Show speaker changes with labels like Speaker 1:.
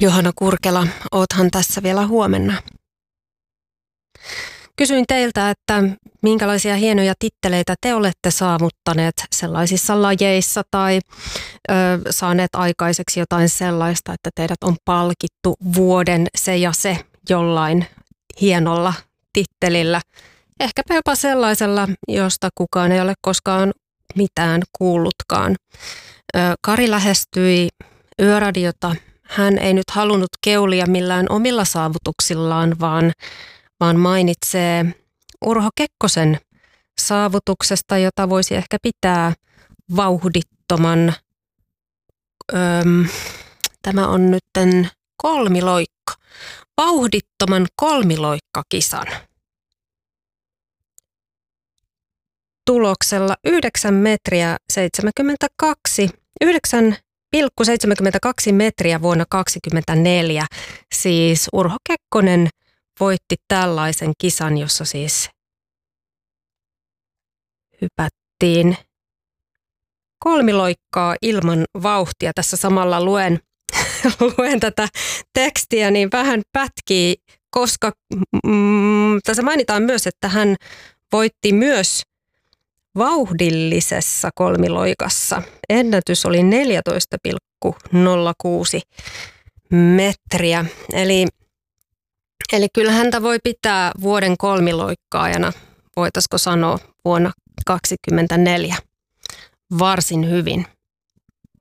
Speaker 1: Johanna Kurkela, oothan tässä vielä huomenna. Kysyin teiltä, että minkälaisia hienoja titteleitä te olette saavuttaneet sellaisissa lajeissa tai saaneet aikaiseksi jotain sellaista, että teidät on palkittu vuoden se ja se jollain hienolla tittelillä. Ehkäpä jopa sellaisella, josta kukaan ei ole koskaan mitään kuullutkaan. Kari lähestyi Yöradiota. Hän ei nyt halunnut keulia millään omilla saavutuksillaan, vaan mainitsee Urho Kekkosen saavutuksesta, jota voisi ehkä pitää vauhdittoman, tämä on nytten kolmiloikka, vauhdittoman kolmiloikkakisan. Tuloksella 9,72 metriä vuonna 2024. Siis Urho Kekkonen voitti tällaisen kisan, jossa siis hypättiin kolmiloikkaa ilman vauhtia. Tässä samalla luen tätä tekstiä, niin vähän pätkii, koska tässä mainitaan myös, että hän voitti myös vauhdillisessa kolmiloikassa. Ennätys oli 14,06 metriä. Eli kyllä häntä voi pitää vuoden kolmiloikkaajana, voitaisiko sanoa vuonna 2024, varsin hyvin.